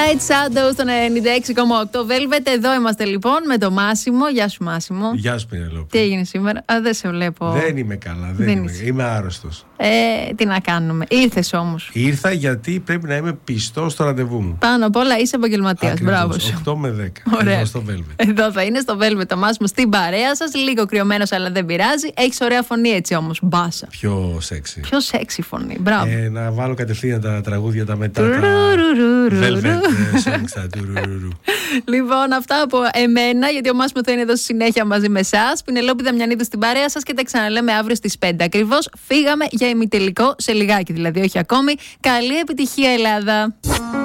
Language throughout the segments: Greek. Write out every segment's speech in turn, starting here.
Night Shadows στο 96,8 Velvet. Εδώ είμαστε λοιπόν με το Μάσιμο. Γεια σου, Μάσιμο. Γεια σου, Πινελόπη. Τι έγινε σήμερα? Δεν σε βλέπω. Δεν είμαι καλά. Είμαι άρρωστος. Τι να κάνουμε. Ήρθες όμως? Ήρθα γιατί πρέπει να είμαι πιστός στο ραντεβού μου. Πάνω απ' όλα είσαι επαγγελματίας. Μπράβο σου. 8 με 10. Ωραία. Εδώ στο Velvet. Εδώ θα είναι στο Velvet το Μάσιμο στην παρέα σας. Λίγο κρυωμένος, αλλά δεν πειράζει. Έχεις ωραία φωνή έτσι όμως. Μπάσα. Πιο σεξι. Πιο σεξι φωνή. Μπράβο. Να βάλω κατευθείαν τα τραγούδια τα μετά. Velvet songs. Λοιπόν, αυτά από εμένα, γιατί ο Μάσιμο θα είναι εδώ στη συνέχεια μαζί με εσάς. Πινελόπη Δαμιανίδου στην παρέα σας και τα ξαναλέμε αύριο στις 5 ακριβώς. Φύγαμε για ημιτελικό, σε λιγάκι δηλαδή, όχι ακόμη. Καλή επιτυχία, Ελλάδα.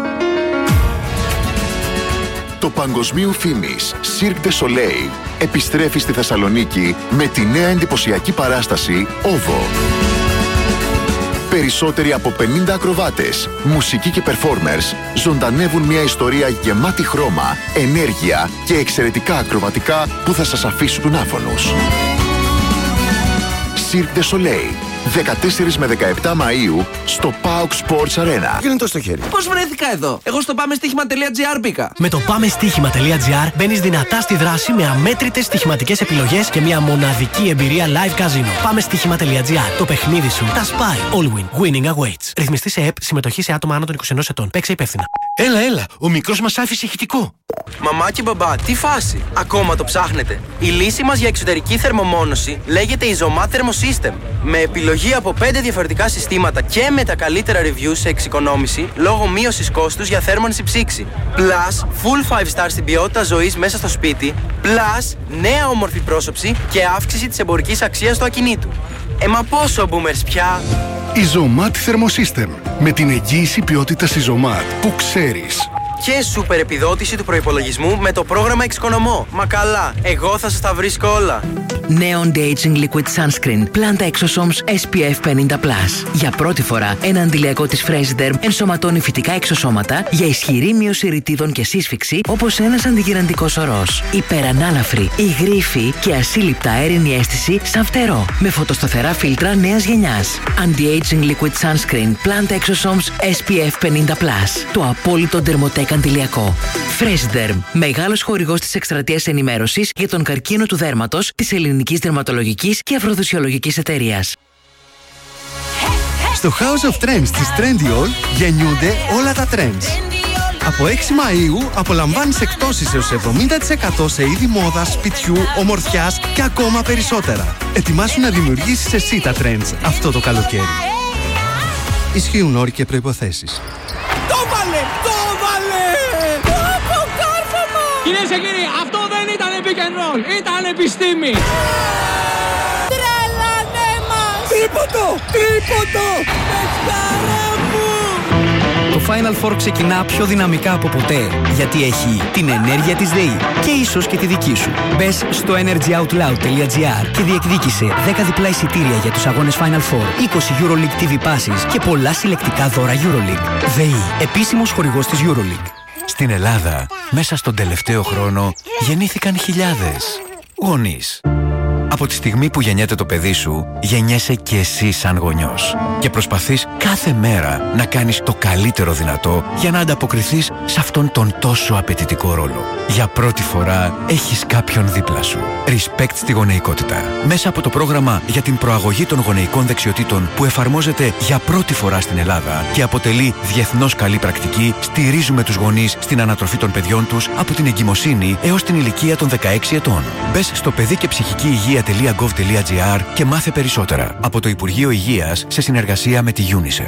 Το παγκοσμίου φήμης Cirque du Soleil επιστρέφει στη Θεσσαλονίκη με τη νέα εντυπωσιακή παράσταση OVO. Περισσότεροι από 50 ακροβάτες, μουσικοί και performers ζωντανεύουν μια ιστορία γεμάτη χρώμα, ενέργεια και εξαιρετικά ακροβατικά που θα σας αφήσουν άφωνους. Cirque du Soleil, 14 με 17 Μαΐου στο PAOK Sports Arena. Γίνεται στο χέρι. Πώς βρέθηκα εδώ? Εγώ στο πάμεστοίχημα.gr μπήκα. Με το πάμεστοίχημα.gr μπαίνεις δυνατά στη δράση με αμέτρητες στοιχηματικές επιλογές και μια μοναδική εμπειρία live casino. Πάμεστοίχημα.gr. Το παιχνίδι σου τα σπάει. All win. Winning awaits. Ρυθμιστή σε ΕΠ. Συμμετοχή σε άτομα άνω των 21 ετών. Παίξε υπεύθυνα. Έλα. Ο μικρός μας άφησε ηχητικό. Μαμά και μπαμπά, τι φάση? Ακόμα το ψάχνετε? Η λύση μας για εξωτερική θερμομόνωση λέγεται Isomat Thermosystem. Με επιλογή από 5 διαφορετικά συστήματα και με τα καλύτερα reviews σε εξοικονόμηση λόγω μείωσης κόστους για θέρμανση ψήξη. Plus, full 5 star στην ποιότητα ζωής μέσα στο σπίτι. Plus, νέα όμορφη πρόσωψη και αύξηση της εμπορικής αξίας του ακινήτου. Μα πόσο boomers πια? Isomat Thermosystem. Με την εγγύηση ποιότητας Isomat που ξέρεις. Και σούπερ επιδότηση του προϋπολογισμού με το πρόγραμμα Εξοικονομώ. Μα καλά, εγώ θα σας τα βρίσκω όλα. Neon Aging Liquid Sunscreen Planta Exosomes SPF 50+. Για πρώτη φορά, ένα αντιλιακό της Freshderm ενσωματώνει φυτικά εξωσώματα για ισχυρή μείωση ρητίδων και σύσφυξη, όπως ένας αντιγυραντικός ορός. Υπερανάλαφρη, υγρήφη και ασύλληπτα αέρινη αίσθηση σαν φτερό. Με φωτοσταθερά φίλτρα νέας γενιάς. Anti-Aging Liquid Sunscreen Planta Exosomes SPF 50+. Το απόλυτο Dermotec αντιλιακό. Freshderm, μεγάλος χορηγός της εκστρατείας ενημέρωσης για τον καρκίνο του δέρματος της Ελληνικής Δερματολογικής και Αφροδισιολογικής Εταιρείας. Στο House of Trends της Trendyol γεννιούνται όλα τα trends. Από 6 Μαΐου απολαμβάνεις εκτόσεις έως 70% σε είδη μόδας, σπιτιού, ομορφιάς και ακόμα περισσότερα. Ετοιμάσου να δημιουργήσεις εσύ τα trends αυτό το καλοκαίρι. Ισχύουν όροι και προϋποθέσεις. Το βάλε! Από κάρφωμα! Κυρίες και κύριοι, αυτό δεν ήταν pick and roll, ήταν επιστήμη! Τρελανέ μας! Τρίποντο! Παιχτάρα μου! Το Final Four ξεκινά πιο δυναμικά από ποτέ, γιατί έχει την ενέργεια της ΔΕΗ και ίσως και τη δική σου. Μπες στο energyoutloud.gr και διεκδίκησε 10 διπλά εισιτήρια για τους αγώνες Final Four, 20 EuroLeague TV passes και πολλά συλλεκτικά δώρα EuroLeague. ΔΕΗ, επίσημος χορηγός της EuroLeague. Στην Ελλάδα, μέσα στον τελευταίο χρόνο, γεννήθηκαν χιλιάδες γονείς. Από τη στιγμή που γεννιέται το παιδί σου, γεννιέσαι και εσύ σαν γονιός. Και προσπαθείς κάθε μέρα να κάνεις το καλύτερο δυνατό για να ανταποκριθείς σε αυτόν τον τόσο απαιτητικό ρόλο. Για πρώτη φορά έχεις κάποιον δίπλα σου. Respect στη γονεϊκότητα. Μέσα από το πρόγραμμα για την προαγωγή των γονεϊκών δεξιοτήτων που εφαρμόζεται για πρώτη φορά στην Ελλάδα και αποτελεί διεθνώς καλή πρακτική, στηρίζουμε τους γονείς στην ανατροφή των παιδιών τους από την εγκυμοσύνη έως την ηλικία των 16 ετών. Μπες στο παιδί και ψυχική υγεία.gov.gr και μάθε περισσότερα από το Υπουργείο Υγείας σε συνεργασία με τη UNICEF.